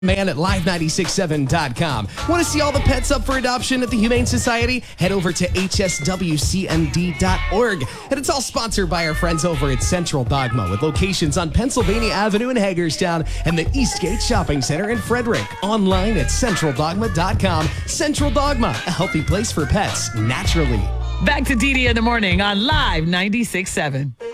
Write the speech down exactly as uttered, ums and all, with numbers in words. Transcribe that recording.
Man at live nine six seven dot com. Want to see all the pets up for adoption at the Humane Society? Head over to H S W C M D dot org. And it's all sponsored by our friends over at Central Dogma, with locations on Pennsylvania Avenue in Hagerstown and the Eastgate Shopping Center in Frederick. Online at central dogma dot com. Central Dogma, a healthy place for pets, naturally. Back to Dee Dee in the morning on Live ninety-six point seven.